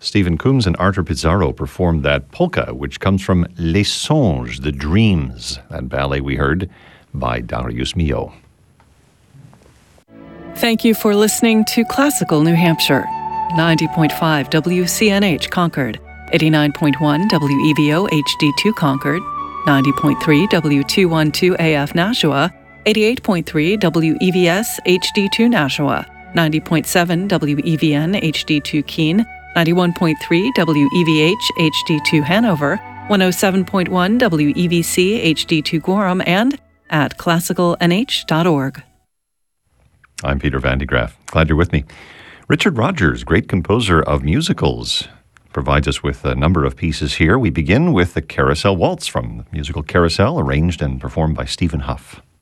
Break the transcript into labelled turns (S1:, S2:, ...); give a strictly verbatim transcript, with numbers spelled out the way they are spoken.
S1: Stephen Coombs and Arthur Pizarro performed that polka, which comes from Les Songes, the Dreams, that ballet we heard by Darius Milhaud.
S2: Thank you for listening to Classical New Hampshire. ninety point five W C N H Concord, eighty-nine point one W E V O H D two Concord, ninety point three W two twelve A F Nashua, eighty-eight point three W E V S H D two Nashua, ninety point seven W E V N H D two Keene, ninety-one point three W E V H H D two Hanover, one oh seven point one W E V C H D two Gorham, and at classical n h dot org.
S1: I'm Peter Van de Graaff. Glad you're with me. Richard Rodgers, great composer of musicals, provides us with a number of pieces here. We begin with the Carousel Waltz from the musical Carousel, arranged and performed by Stephen Hough.